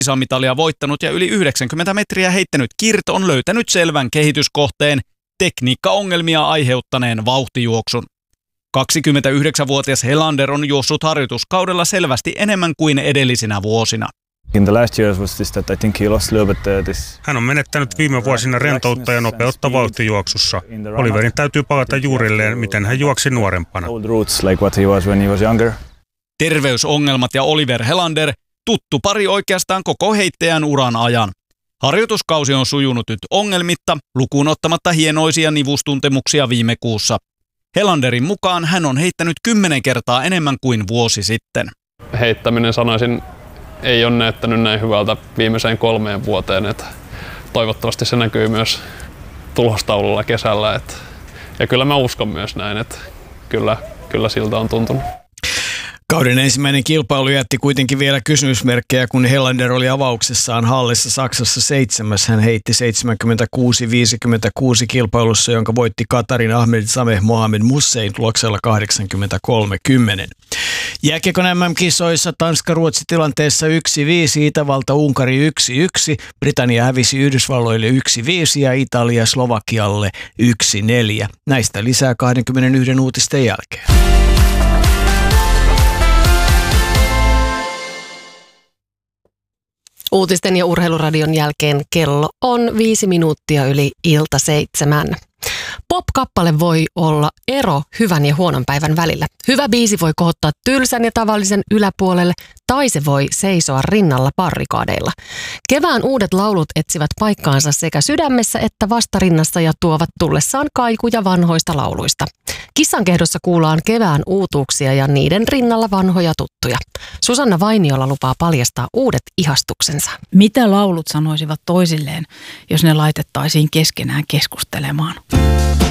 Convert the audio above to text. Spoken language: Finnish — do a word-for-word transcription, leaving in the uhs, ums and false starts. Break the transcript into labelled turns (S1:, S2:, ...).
S1: Kisamitalia voittanut ja yli yhdeksänkymmentä metriä heittänyt Kirt on löytänyt selvän kehityskohteen, tekniikkaongelmia aiheuttaneen vauhtijuoksun. kaksikymmentäyhdeksänvuotias Helander on juossut harjoituskaudella selvästi enemmän kuin edellisinä vuosina.
S2: Hän on menettänyt viime vuosina rentoutta ja nopeutta vauhtijuoksussa. Oliverin täytyy palata juurilleen, miten hän juoksi nuorempana.
S1: Terveysongelmat ja Oliver Helander, tuttu pari oikeastaan koko heittäjän uran ajan. Harjoituskausi on sujunut nyt ongelmitta, lukuun ottamatta hienoisia nivustuntemuksia viime kuussa. Helanderin mukaan hän on heittänyt kymmenen kertaa enemmän kuin vuosi sitten.
S3: Heittäminen, sanoisin, ei ole näyttänyt näin hyvältä viimeiseen kolmeen vuoteen. Että toivottavasti se näkyy myös tulostaululla kesällä. Että, ja kyllä mä uskon myös näin, että kyllä, kyllä siltä on tuntunut.
S4: Kauden ensimmäinen kilpailu jätti kuitenkin vielä kysymysmerkkejä, kun Helander oli avauksessaan Hallessa Saksassa seitsemäs. Hän heitti seitsemänkymmentäkuusi viisikymmentäkuusi kilpailussa, jonka voitti Katarin Ahmed Sameh Mohamed Mussein tuloksella kahdeksankymmentäkolme kymmenen. Jääkiekon M M-kisoissa Tanska-Ruotsi tilanteessa yksi viisi, Itävalta-Unkari yksi yksi, Britannia hävisi Yhdysvalloille yksi viisi ja Italia Slovakialle yksi neljä. Näistä lisää kaksikymmentäyksi uutisten jälkeen.
S5: Uutisten ja urheiluradion jälkeen kello on viisi minuuttia yli ilta seitsemän. Pop-kappale voi olla ero hyvän ja huonon päivän välillä. Hyvä biisi voi kohottaa tylsän ja tavallisen yläpuolelle, tai se voi seisoa rinnalla barrikaadeilla. Kevään uudet laulut etsivät paikkaansa sekä sydämessä että vastarinnassa ja tuovat tullessaan kaikuja vanhoista lauluista. Kissankehdossa kuullaan kevään uutuuksia ja niiden rinnalla vanhoja tuttuja. Susanna Vainiola lupaa paljastaa uudet ihastuksensa.
S6: Mitä laulut sanoisivat toisilleen, jos ne laitettaisiin keskenään keskustelemaan?